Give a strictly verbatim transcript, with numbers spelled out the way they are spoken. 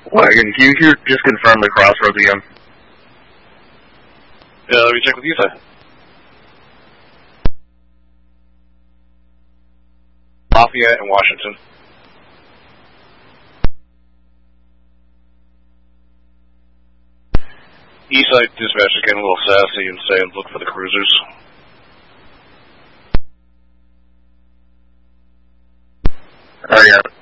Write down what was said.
Wagon, can you hear, just confirm the crossroads again? Yeah, let me check with you, sir. Lafayette and Washington. Eastside dispatch is getting a little sassy and saying look for the cruisers. Oh, yeah.